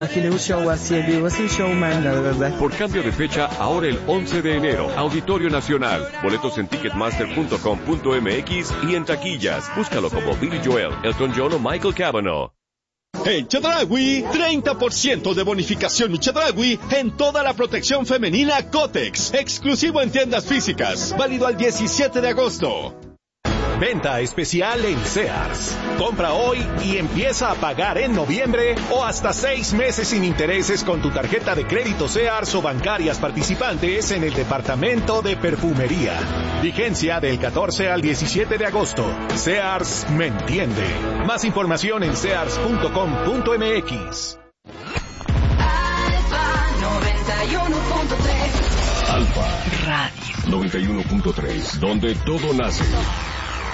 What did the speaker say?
aquele o show assim, você showman, la verdad. Por cambio de fecha, ahora el 11 de enero, Auditorio Nacional. Boletos en ticketmaster.com.mx y en taquillas. Búscalo como Billy Joel, Elton John o Michael Cavanaugh. En Chedraui, 30% de bonificación Chedraui en toda la protección femenina Kotex. Exclusivo en tiendas físicas. Válido al 17 de agosto. Venta especial en Sears. Compra hoy y empieza a pagar en noviembre o hasta 6 meses sin intereses con tu tarjeta de crédito Sears o bancarias participantes en el departamento de perfumería. Vigencia del 14 al 17 de agosto. Sears me entiende. Más información en sears.com.mx. Alfa 91.3. Alfa Radio 91.3, donde todo nace.